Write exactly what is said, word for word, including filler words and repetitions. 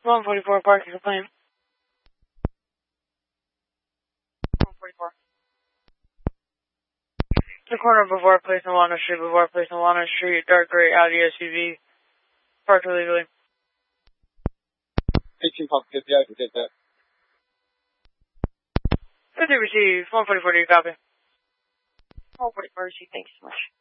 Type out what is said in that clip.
one forty-four, parking the plane. one forty-four. The corner of Bavard Place and Walnut Street, Bavard Place and Walnut Street, dark gray Audi S U V, parked illegally. eighteen Pump fifty, I can get that. fifty received, one forty-four, do you copy? one forty-four received, thank you so much.